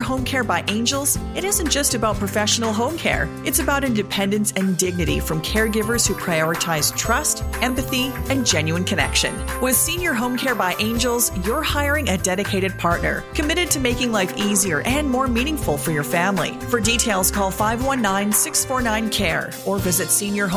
Home Care by Angels, it isn't just about professional home care. It's about independence and dignity from caregivers who prioritize trust, empathy, and genuine connection. With Senior Home Care by Angels, you're hiring a dedicated partner, committed to making life easier and more meaningful for your family. For details, call 519-649-CARE or visit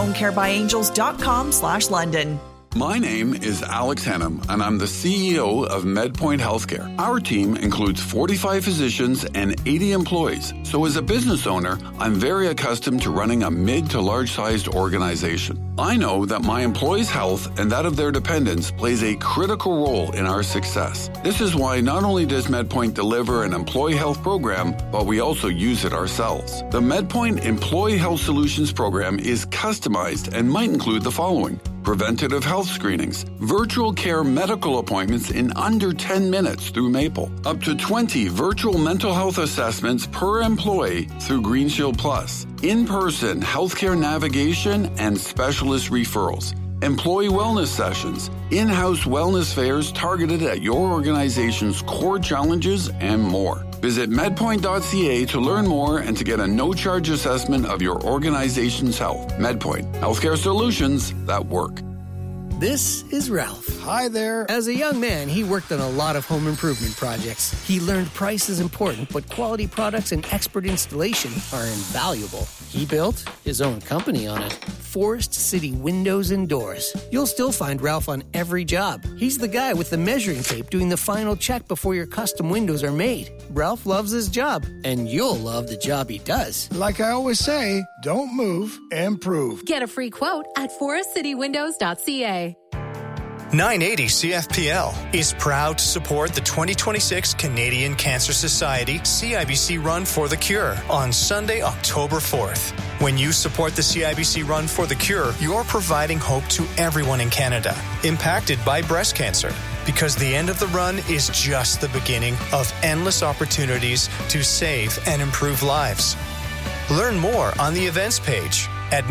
seniorhomecarebyangels.com/London. My name is Alex Hennum, and I'm the CEO of MedPoint Healthcare. Our team includes 45 physicians and 80 employees. So as a business owner, I'm very accustomed to running a mid to large-sized organization. I know that my employees' health and that of their dependents plays a critical role in our success. This is why not only does MedPoint deliver an employee health program, but we also use it ourselves. The MedPoint Employee Health Solutions program is customized and might include the following: preventative health screenings, virtual care medical appointments in under 10 minutes through Maple, up to 20 virtual mental health assessments per employee through Green Shield Plus, in-person healthcare navigation and specialist referrals, employee wellness sessions, in-house wellness fairs targeted at your organization's core challenges, and more. Visit medpoint.ca to learn more and to get a no-charge assessment of your organization's health. MedPoint, healthcare solutions that work. This is Ralph. Hi there. As a young man, he worked on a lot of home improvement projects. He learned price is important, but quality products and expert installation are invaluable. He built his own company on it. Forest City Windows and Doors. You'll still find Ralph on every job. He's the guy with the measuring tape doing the final check before your custom windows are made. Ralph loves his job, and you'll love the job he does. Like I always say, don't move, improve. Get a free quote at forestcitywindows.ca. 980 CFPL is proud to support the 2026 Canadian Cancer Society CIBC Run for the Cure on Sunday, October 4th. When you support the CIBC Run for the Cure, you're providing hope to everyone in Canada impacted by breast cancer, because the end of the run is just the beginning of endless opportunities to save and improve lives. Learn more on the events page at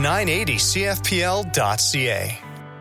980cfpl.ca.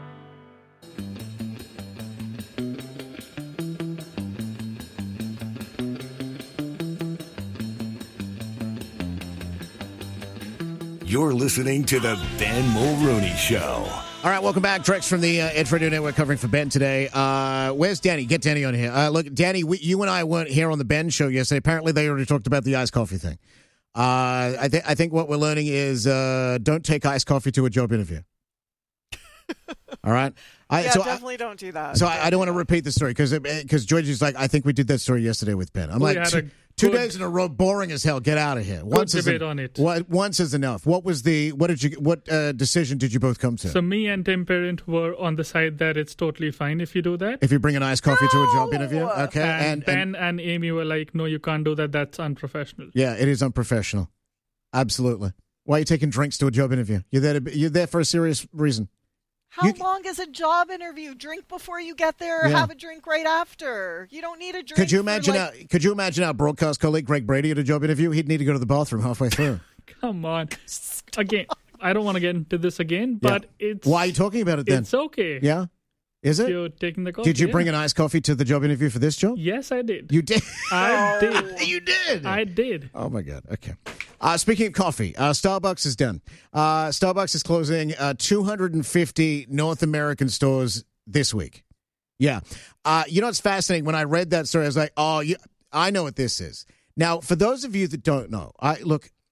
You're listening to the Ben Mulroney Show. All right, welcome back. Drex from the Edge Radio Network covering for Ben today. Where's Danny? Get Danny on here. Look, Danny, you and I weren't here on the Ben show yesterday. Apparently, they already talked about the iced coffee thing. I think what we're learning is don't take iced coffee to a job interview. All right? Definitely don't do that. So I don't want to repeat the story because Georgie's like, I think we did that story yesterday with Ben. I'm like, two days in a row, boring as hell. Get out of here. Once debate on it. Once is enough. What decision did you both come to? So me and Tim Parent were on the side that it's totally fine if you do that. If you bring an iced coffee to a job interview, okay. And Ben and Amy were like, no, you can't do that. That's unprofessional. Yeah, it is unprofessional. Absolutely. Why are you taking drinks to a job interview? You're there for a serious reason. How long is a job interview? Drink before you get there, or have a drink right after. You don't need a drink. Could you imagine our broadcast colleague Greg Brady at a job interview? He'd need to go to the bathroom halfway through. Come on. Again, I don't want to get into this again, but it's... Why are you talking about it then? It's okay. Yeah? Is it? You're taking the coffee. Did you bring an iced coffee to the job interview for this job? Yes, I did. You did? I did. You did? I did. Oh, my God. Okay. Speaking of coffee, Starbucks is done. Starbucks is closing 250 North American stores this week. Yeah. You know, it's fascinating. When I read that story, I was like, I know what this is. Now, for those of you that don't know, I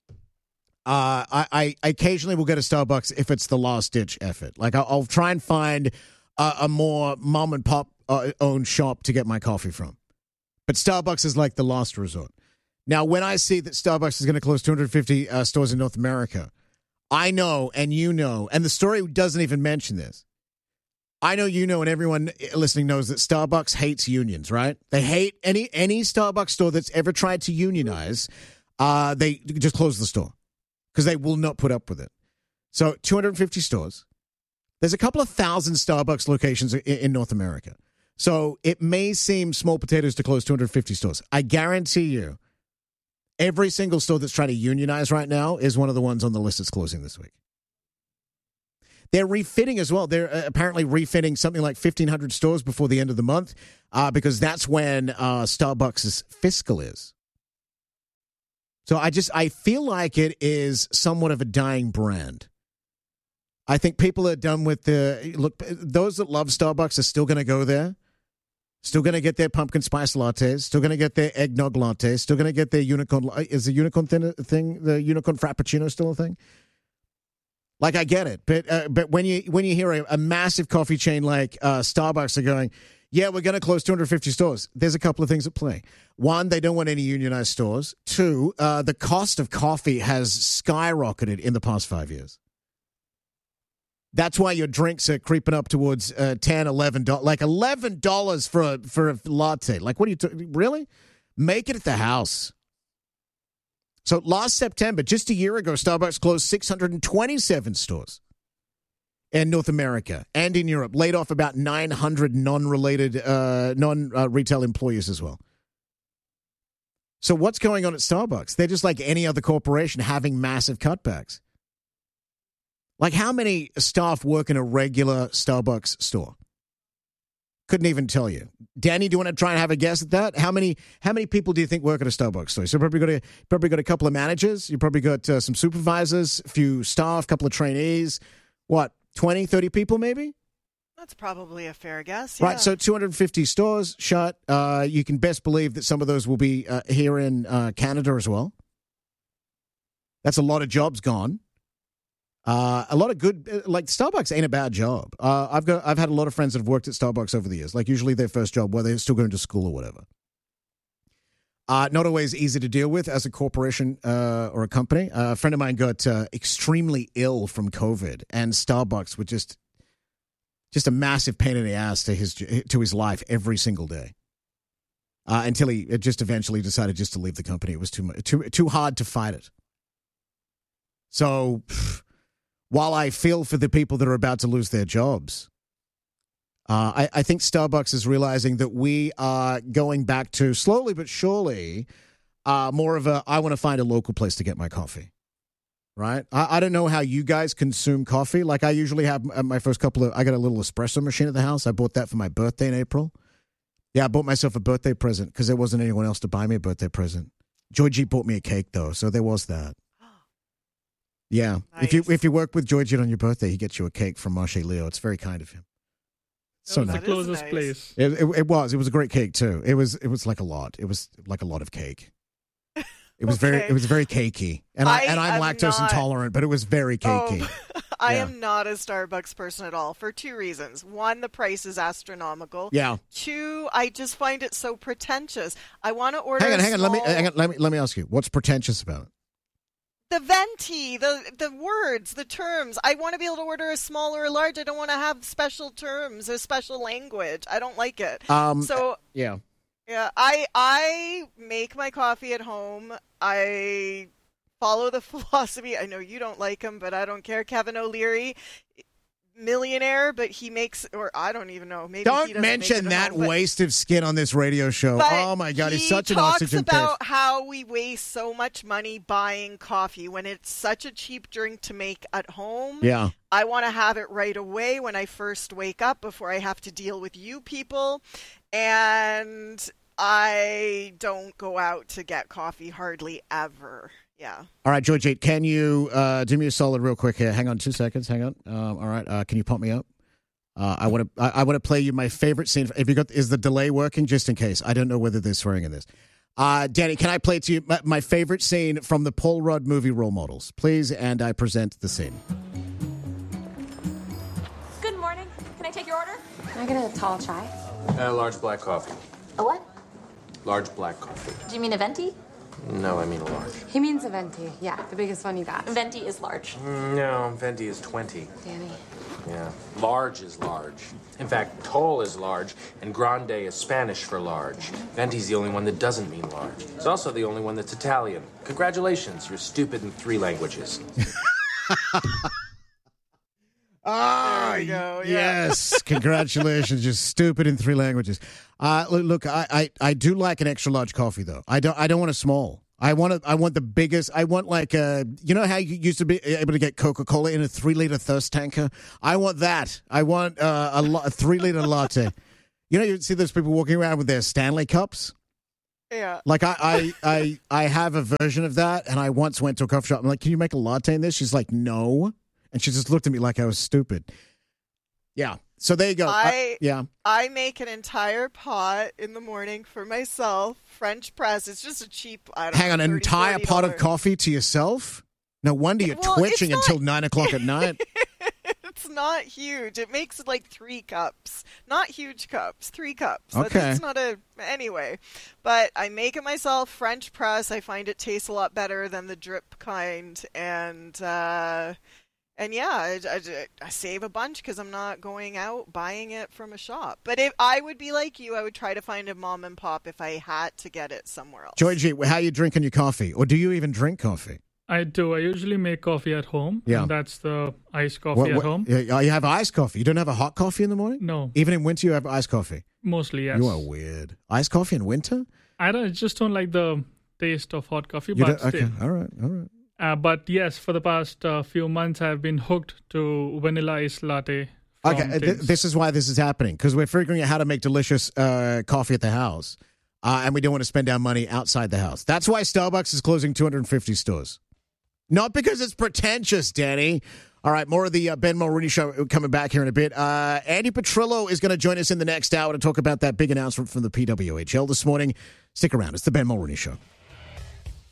occasionally will go to Starbucks if it's the last-ditch effort. Like, I'll try and find a more mom-and-pop owned shop to get my coffee from. But Starbucks is like the last resort. Now, when I see that Starbucks is going to close 250 stores in North America, I know, and you know, and the story doesn't even mention this. I know, you know, and everyone listening knows that Starbucks hates unions, right? They hate any Starbucks store that's ever tried to unionize. They just close the store because they will not put up with it. So 250 stores. There's a couple of thousand Starbucks locations in North America. So it may seem small potatoes to close 250 stores. I guarantee you, every single store that's trying to unionize right now is one of the ones on the list that's closing this week. They're refitting as well. They're apparently refitting something like 1,500 stores before the end of the month because that's when Starbucks' fiscal is. So I feel like it is somewhat of a dying brand. I think people are done with those that love Starbucks are still going to go there. Still going to get their pumpkin spice lattes. Still going to get their eggnog lattes. Still going to get their unicorn. Is the unicorn thing? The unicorn frappuccino still a thing? Like, I get it, but when you hear a massive coffee chain like Starbucks are going, yeah, we're going to close 250 stores. There's a couple of things at play. One, they don't want any unionized stores. Two, the cost of coffee has skyrocketed in the past 5 years. That's why your drinks are creeping up towards $10, $11, like $11 for a latte. Like, what are you really? Make it at the house. So last September, just a year ago, Starbucks closed 627 stores in North America and in Europe, laid off about 900 non-retail employees as well. So what's going on at Starbucks? They're just like any other corporation having massive cutbacks. Like, how many staff work in a regular Starbucks store? Couldn't even tell you. Danny, do you want to try and have a guess at that? How many people do you think work at a Starbucks store? So probably got a couple of managers. You probably got some supervisors, a few staff, a couple of trainees. What, 20, 30 people maybe? That's probably a fair guess. Yeah. Right, so 250 stores shut. You can best believe that some of those will be here in Canada as well. That's a lot of jobs gone. A lot of good, like Starbucks ain't a bad job. I've had a lot of friends that have worked at Starbucks over the years. Like usually their first job, where they're still going to school or whatever. Not always easy to deal with as a corporation or a company. A friend of mine got extremely ill from COVID, and Starbucks were just a massive pain in the ass to his life every single day. Until he just eventually decided just to leave the company. It was too hard to fight it. So. While I feel for the people that are about to lose their jobs, I think Starbucks is realizing that we are going back to, slowly but surely, more of I want to find a local place to get my coffee, right? I don't know how you guys consume coffee. Like, I usually have my first I got a little espresso machine at the house. I bought that for my birthday in April. Yeah, I bought myself a birthday present because there wasn't anyone else to buy me a birthday present. Georgie bought me a cake, though, so there was that. Yeah, nice. If you work with Georgie on your birthday, he gets you a cake from Marche Leo. It's very kind of him. So nice. The closest place. It was a great cake too. It was like a lot. It was like a lot of cake. It was very cakey, and I'm lactose intolerant, but it was very cakey. I am not a Starbucks person at all for two reasons. One, the price is astronomical. Yeah. Two, I just find it so pretentious. I want to order. Hang on. Let me ask you, what's pretentious about it? The venti, the words, the terms. I want to be able to order a small or a large. I don't want to have special terms, a special language. I don't like it. Yeah. Yeah, I make my coffee at home. I follow the philosophy. I know you don't like him, but I don't care. Kevin O'Leary, millionaire, but he makes, or I don't even know. Maybe don't he doesn't mention make it that home, waste of skin on this radio show. Oh my God, he's such an oxygen He talks about how we waste so much money buying coffee when it's such a cheap drink to make at home. Yeah. I want to have it right away when I first wake up before I have to deal with you people. And I don't go out to get coffee hardly ever. Yeah. All right, Georgie, can you do me a solid real quick here? Hang on 2 seconds. Hang on. All right. Can you pump me up? I want to play you my favorite scene. Is the delay working? Just in case. I don't know whether there's swearing in this. Danny, can I play to you my favorite scene from the Paul Rudd movie Role Models? Please, and I present the scene. Good morning. Can I take your order? Can I get a tall chai? A large black coffee. A what? Large black coffee. Do you mean a venti? No, I mean a large. He means a venti. Yeah, the biggest one you got. Venti is large. No, venti is 20. Danny. Yeah. Large is large. In fact, tall is large, and grande is Spanish for large. Venti's the only one that doesn't mean large. It's also the only one that's Italian. Congratulations, you're stupid in 3 languages. There we go. Yeah. Yes, congratulations. You're stupid in 3 languages. Look, I do like an extra large coffee though. I don't want a small. I want the biggest. I want like you know how you used to be able to get Coca-Cola in a 3-liter thirst tanker. I want that. I want a 3-liter latte. You know, you see those people walking around with their Stanley cups. Yeah. Like I have a version of that, and I once went to a coffee shop. I'm like, "Can you make a latte in this?" She's like, "No," and she just looked at me like I was stupid. Yeah. So there you go. I make an entire pot in the morning for myself, French press. It's just a cheap. Hang on, an entire pot of coffee to yourself? No wonder you're twitching until 9 o'clock at night. It's not huge. It makes like 3 cups. Not huge cups. 3 cups. Okay. It's not anyway. But I make it myself, French press. I find it tastes a lot better than the drip kind. And yeah, I save a bunch because I'm not going out buying it from a shop. But if I would be like you, I would try to find a mom and pop if I had to get it somewhere else. Georgie, how are you drinking your coffee? Or do you even drink coffee? I do. I usually make coffee at home. Yeah. And that's the iced coffee at home. You have iced coffee. You don't have a hot coffee in the morning? No. Even in winter, you have iced coffee? Mostly, yes. You are weird. Iced coffee in winter? I just don't like the taste of hot coffee. But okay. All right. But yes, for the past few months, I've been hooked to vanilla iced latte. Okay, this is why this is happening, because we're figuring out how to make delicious coffee at the house, and we don't want to spend our money outside the house. That's why Starbucks is closing 250 stores. Not because it's pretentious, Danny. All right, more of the Ben Mulrooney Show coming back here in a bit. Andy Petrillo is going to join us in the next hour to talk about that big announcement from the PWHL this morning. Stick around. It's the Ben Mulrooney Show.